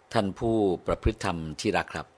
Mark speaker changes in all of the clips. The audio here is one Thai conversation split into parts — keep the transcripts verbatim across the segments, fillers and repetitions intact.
Speaker 1: ท่านผู้ประพฤติธรรมที่รักครับ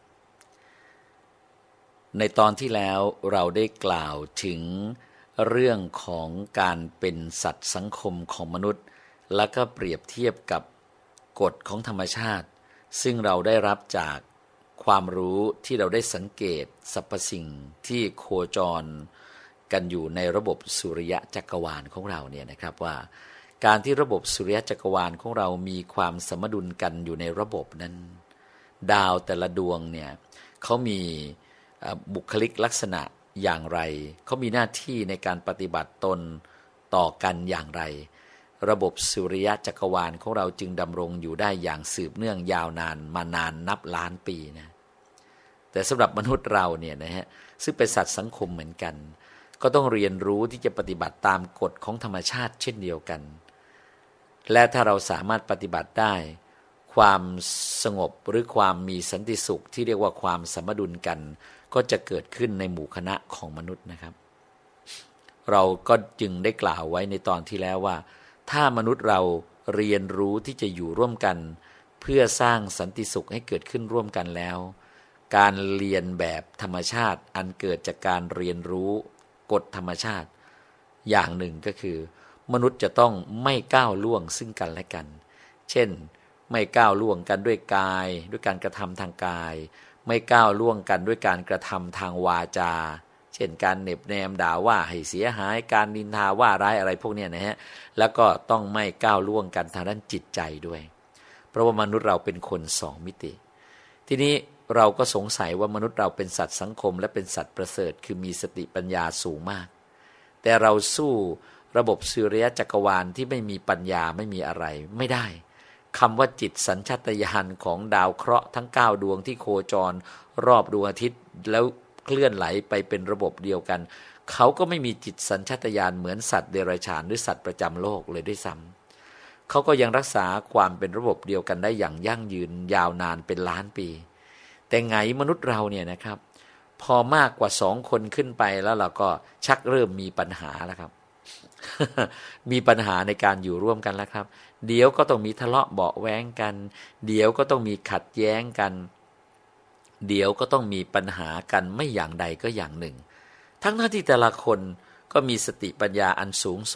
Speaker 1: ในตอนที่แล้วเราได้กล่าวถึงเรื่องของการเป็นสัตว์สังคมของมนุษย์แล้วก็เปรียบเทียบกับกฎของธรรมชาติซึ่งเราได้รับจากความรู้ที่เราได้สังเกตสรรพสิ่งที่โคจรกันอยู่ในระบบสุริยะจักรวาลของเราเนี่ยนะครับว่าการที่ระบบสุริยะจักรวาลของเรามีความสมดุลกันอยู่ในระบบนั้นดาวแต่ละดวงเนี่ยเขามีบุคลิกลักษณะอย่างไรเขามีหน้าที่ในการปฏิบัติตนต่อกันอย่างไรระบบสุริยะจักรวาลของเราจึงดำรงอยู่ได้อย่างสืบเนื่องยาวนานมานานนับล้านปีนะแต่สำหรับมนุษย์เราเนี่ยนะฮะซึ่งเป็นสัตว์สังคมเหมือนกันก็ต้องเรียนรู้ที่จะปฏิบัติตามกฎของธรรมชาติเช่นเดียวกันและถ้าเราสามารถปฏิบัติได้ความสงบหรือความมีสันติสุขที่เรียกว่าความสมดุลกันก็จะเกิดขึ้นในหมู่คณะของมนุษย์นะครับเราก็จึงได้กล่าวไว้ในตอนที่แล้วว่าถ้ามนุษย์เราเรียนรู้ที่จะอยู่ร่วมกันเพื่อสร้างสันติสุขให้เกิดขึ้นร่วมกันแล้วการเรียนแบบธรรมชาติอันเกิดจากการเรียนรู้กฎธรรมชาติอย่างหนึ่งก็คือมนุษย์จะต้องไม่ก้าวล่วงซึ่งกันและกันเช่นไม่ก้าวล่วงกันด้วยกายด้วยการกระทำทางกายไม่ก้าวล่วงกันด้วยการกระทำทางวาจาเช่นการเหน็บแนมด่าว่าให้เสียหายการนินทาว่าร้ายอะไรพวกนี้นะฮะแล้วก็ต้องไม่ก้าวล่วงกันทางด้านจิตใจด้วยเพราะว่ามนุษย์เราเป็นคนสองมิติทีนี้เราก็สงสัยว่ามนุษย์เราเป็นสัตว์สังคมและเป็นสัตว์ประเสริฐคือมีสติปัญญาสูงมากแต่เราสู้ระบบสุริยะจักรวาลที่ไม่มีปัญญาไม่มีอะไรไม่ได้คำว่าจิตสัญชาตญาณของดาวเคราะห์ทั้งเก้าดวงที่โคจรรอบดวงอาทิตย์แล้วเคลื่อนไหลไปเป็นระบบเดียวกันเขาก็ไม่มีจิตสัญชาตญาณเหมือนสัตว์เดรัจฉานหรือสัตว์ประจำโลกเลยด้วยซ้ำเขาก็ยังรักษาความเป็นระบบเดียวกันได้อย่างยั่งยืนยาวนานเป็นล้านปีแต่ไงมนุษย์เราเนี่ยนะครับพอมากกว่าสองคนขึ้นไปแล้วเราก็ชักเริ่มมีปัญหาแล้วครับ มีปัญหาในการอยู่ร่วมกันแล้วครับเดี๋ยวก็ต้องมีทะเลาะเบาะแว้งกันเดี๋ยวก็ต้องมีขัดแย้งกันเดี๋ยวก็ต้องมีปัญหากันไม่อย่างใดก็อย่างหนึ่งทั้งหน้าที่แต่ละคนก็มีสติปัญญาอันสูง